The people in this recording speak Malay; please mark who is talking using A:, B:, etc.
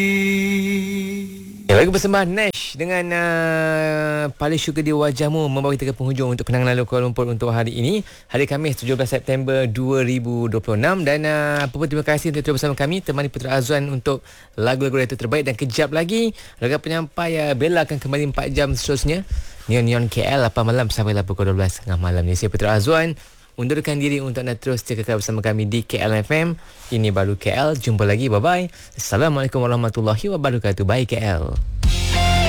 A: Lagu persembahan Nash dengan Paling Syukur di Wajahmu membawa kita ke penghujung untuk kenangan lalu Kuala Lumpur untuk hari ini, hari Khamis 17 September 2026. Dan terima kasih untuk terus bersama kami, temani Putra Azwan untuk lagu-lagu radio terbaik. Dan kejap lagi lagu penyampai Bella akan kembali 4 jam seterusnya, Neon KL 8 malam sampai pukul 12 tengah malam ni. Saya Putra Azwan undurkan diri untuk anda terus kekal bersama kami di KL FM. Ini baru KL. Jumpa lagi. Bye-bye. Assalamualaikum warahmatullahi wabarakatuh. Bye KL.